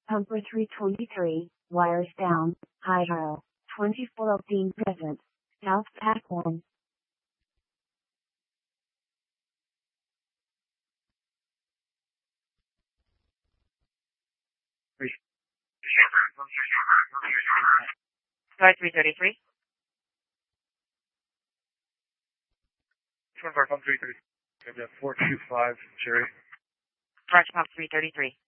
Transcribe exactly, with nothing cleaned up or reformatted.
Pumper three twenty-three, wires down, hydro, twenty-four oh being present, South Pack one. Star three thirty-three. Twin Park Pump three thirty-three. four two five, Cherry. Branch Pump three thirty-three.